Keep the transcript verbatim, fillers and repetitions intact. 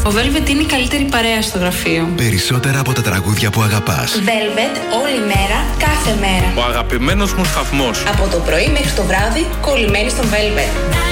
Ο Velvet είναι η καλύτερη παρέα στο γραφείο. Περισσότερα από τα τραγούδια που αγαπάς. Velvet, όλη μέρα, κάθε μέρα. Ο αγαπημένος μου σταθμός. Από το πρωί μέχρι το βράδυ, κολλημένοι στον Velvet.